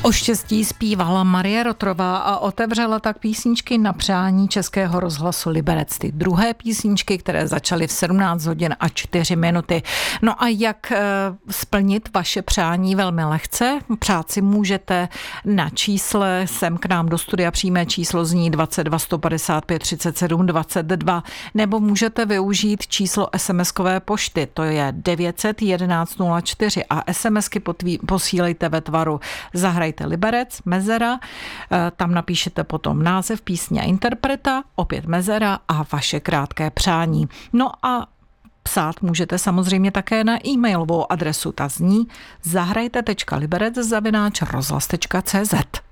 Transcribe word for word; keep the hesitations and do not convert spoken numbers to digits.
O štěstí zpívala Marie Rotrová a otevřela tak písničky na přání Českého rozhlasu Liberec. Ty druhé písničky, které začaly v sedmnáct hodin a čtyři minuty. No a jak e, splnit vaše přání velmi lehce? Přát si můžete na čísle sem k nám do studia, přímé číslo zní dvacet dva sto padesát pět třicet sedm dvacet dva, nebo můžete využít číslo SMSkové pošty, to je devět set jedenáct nula čtyři a SMSky potví, posílejte ve tvaru Zahrajte Liberec, mezera, tam napíšete potom název písně a interpreta, opět mezera a vaše krátké přání. No a psát můžete samozřejmě také na e-mailovou adresu, ta zní zahrajte tečka liberec zavináč rozhlas tečka cé zet.